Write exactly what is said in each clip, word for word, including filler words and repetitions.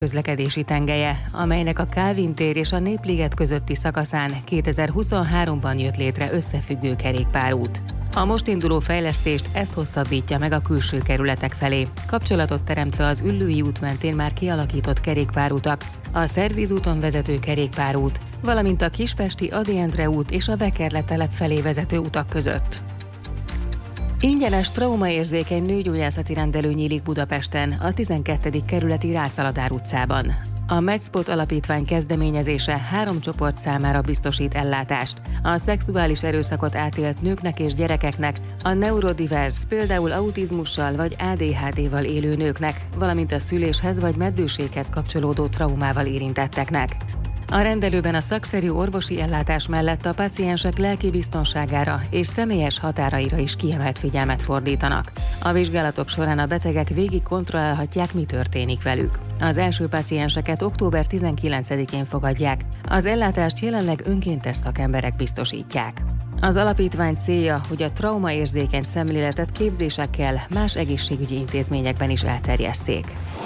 közlekedési tengelye, amelynek a Kálvin tér és a Népliget közötti szakaszán kétezer-huszonháromban jött létre összefüggő kerékpárút. A most induló fejlesztést ezt hosszabbítja meg a külső kerületek felé, kapcsolatot teremtve az Üllői út mentén már kialakított kerékpárutak, a Szervízúton vezető kerékpárút, valamint a Kispesti Ady Endre út és a Vekerle telep felé vezető utak között. Ingyenes traumaérzékeny nőgyógyászati rendelő nyílik Budapesten, a tizenkettedik kerületi Rácz-Aladár utcában. A Medspot alapítvány kezdeményezése három csoport számára biztosít ellátást. A szexuális erőszakot átélt nőknek és gyerekeknek, a neurodivers, például autizmussal vagy á dé há dé-val élő nőknek, valamint a szüléshez vagy meddőséghez kapcsolódó traumával érintetteknek. A rendelőben a szakszerű orvosi ellátás mellett a páciensek lelki biztonságára és személyes határaira is kiemelt figyelmet fordítanak. A vizsgálatok során a betegek végig kontrollálhatják, mi történik velük. Az első pácienseket október tizenkilencedikén fogadják. Az ellátást jelenleg önkéntes szakemberek biztosítják. Az alapítvány célja, hogy a traumaérzékeny szemléletet képzésekkel más egészségügyi intézményekben is elterjesszék.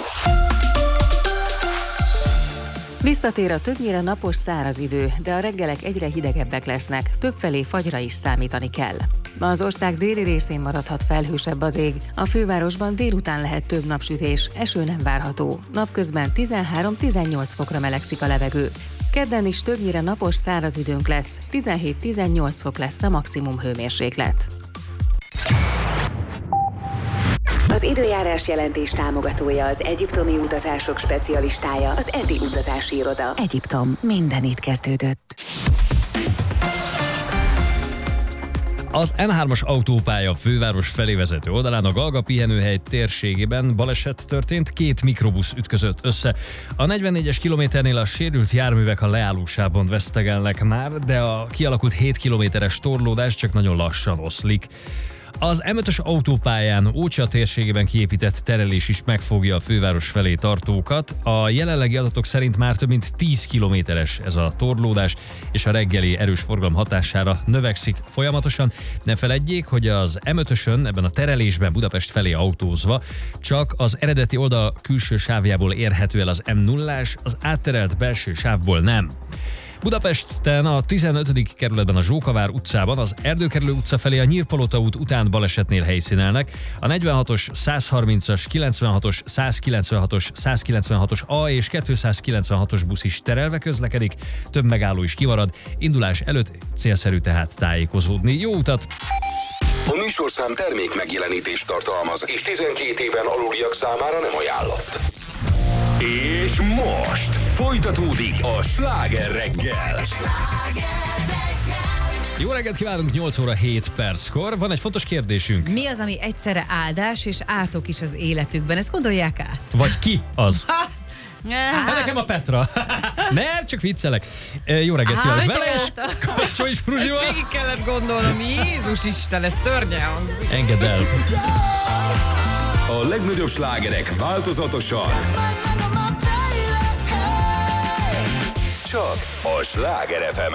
Visszatér a többnyire napos száraz idő, de a reggelek egyre hidegebbek lesznek, többfelé fagyra is számítani kell. Az ország déli részén maradhat felhősebb az ég, a fővárosban délután lehet több napsütés, eső nem várható, napközben tizenhárom-tizennyolc fokra melegszik a levegő. Kedden is többnyire napos száraz időnk lesz, tizenhét-tizennyolc fok lesz a maximum hőmérséklet. Az időjárás jelentés támogatója az egyiptomi utazások specialistája, az Eti Utazási Iroda. Egyiptom, minden itt kezdődött. Az M hármas autópálya főváros felé vezető oldalán a Galga pihenőhely térségében baleset történt, két mikrobusz ütközött össze. A negyvennégyes kilométernél a sérült járművek a leállósában vesztegelnek már, de a kialakult hét kilométeres torlódás csak nagyon lassan oszlik. Az M ötös autópályán Ócsa térségében kiépített terelés is megfogja a főváros felé tartókat. A jelenlegi adatok szerint már több mint tíz kilométeres ez a torlódás, és a reggeli erős forgalom hatására növekszik folyamatosan. Ne feledjék, hogy az M ötösön ebben a terelésben Budapest felé autózva csak az eredeti oldal külső sávjából érhető el az M nullás, az átterelt belső sávból nem. Budapesten a tizenötödik kerületben a Zsókavár utcában az Erdőkerülő utca felé a Nyírpalota út után balesetnél helyszínelnek. A negyvenhatos, százharmincas, kilencvenhatos, százkilencvenhatos, százkilencvenhatos A és kétszázkilencvenhatos busz is terelve közlekedik, több megálló is kimarad, indulás előtt célszerű tehát tájékozódni. Jó utat! A műsorszám termék megjelenítést tartalmaz, és tizenkét éven aluliak számára nem ajánlott. És most folytatódik a Sláger reggel. Jó reggelt kívánunk, nyolc óra hét perckor. Van egy fontos kérdésünk. Mi az, ami egyszerre áldás és átok is az életükben? Ezt gondolják át? Vagy ki az? Ha! Hát nekem a Petra. Nem, csak viccelek. Jó reggelt kívánok vele, és Kacsony Fruzsival. Ezt végig kellett gondolnom. Jézus Isten, ez szörnyen hangzik. Engedd el. A legnagyobb slágerek változatosan. Csak a Sláger ef emen.